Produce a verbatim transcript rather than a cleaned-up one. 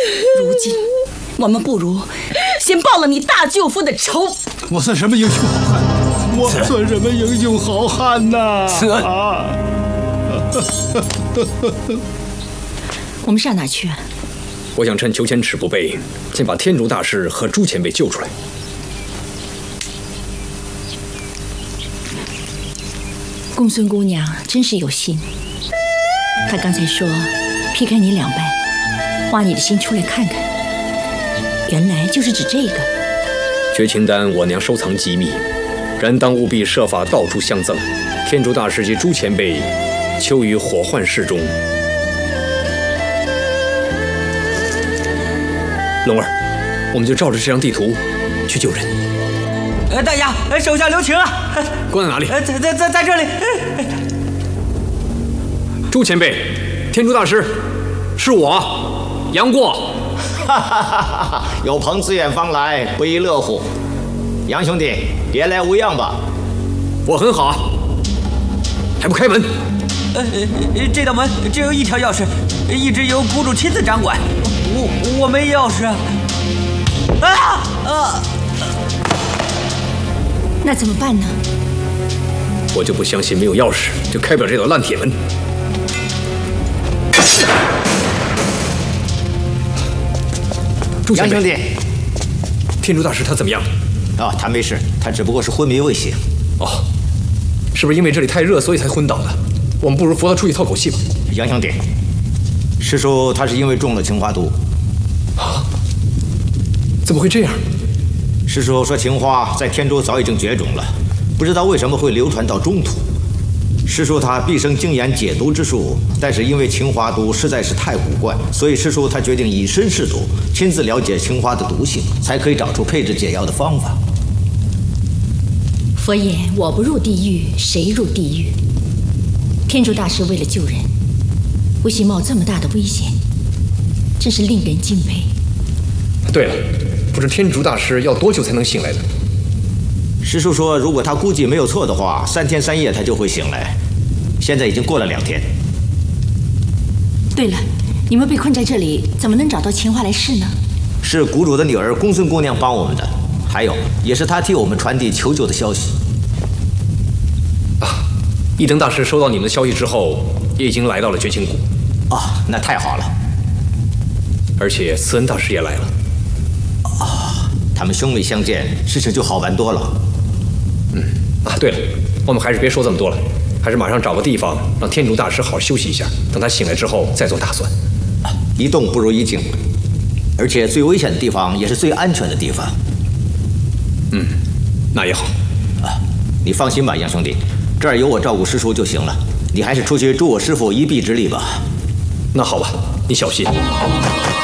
如今，我们不如先报了你大舅父的仇。 我算什么英雄好汉？我算什么英雄好汉呐？啊！ 我们上哪去啊？ 我想趁裘千尺不备，先把天竺大师和朱前辈救出来。 公孙姑娘真是有心，她刚才说劈开你两半，挖你的心出来看看，原来就是指这个。 绝情丹我娘收藏机密，然当务必设法到处相赠。天竺大师及朱前辈囚于火患室中。龙儿，我们就照着这张地图去救人。 呃，大侠，手下留情啊！ 关在哪里？ 呃，在在在在这里。 朱前辈，天竺大师，是我，杨过。 哈哈哈哈！有朋自远方来，不亦乐乎。杨兄弟，别来无恙吧？ 我很好，还不开门？ 呃，这道门只有一条钥匙，一直由谷主亲自掌管。我我没钥匙。啊啊！ 那怎么办呢？ 我就不相信没有钥匙就开不了这道烂铁门。 杨兄弟， 天竺大师他怎么样？ 啊，他没事，他只不过是昏迷未醒。 哦，是不是因为这里太热，所以才昏倒的？我们不如扶他出去透口气吧。 杨兄弟，师叔他是因为中了青花毒。 啊？怎么会这样？ 师叔说青花在天竺早已经绝种了，不知道为什么会流传到中土。师叔他毕生精研解毒之术，但是因为青花毒实在是太古怪，所以师叔他决定以身试毒，亲自了解青花的毒性，才可以找出配制解药的方法。 佛爷，我不入地狱，谁入地狱？天竺大师为了救人，不惜冒这么大的危险，真是令人敬佩。 对了，不知天竺大师要多久才能醒来呢？ 师叔说，如果他估计没有错的话，三天三夜他就会醒来。现在已经过了两天。 对了，你们被困在这里，怎么能找到青花来试呢？ 是谷主的女儿公孙姑娘帮我们的，还有也是她替我们传递求救的消息。 啊，一灯大师收到你们的消息之后，也已经来到了绝情谷。 啊，那太好了。 而且慈恩大师也来了。 啊，他们兄妹相见，事情就好办多了。 嗯，啊，对了，我们还是别说这么多了，还是马上找个地方让天竺大师好好休息一下，等他醒来之后再做打算。 啊，一动不如一静，而且最危险的地方也是最安全的地方。 嗯，那也好。 啊，你放心吧，杨兄弟，这儿有我照顾师叔就行了。你还是出去助我师父一臂之力吧。 那好吧，你小心。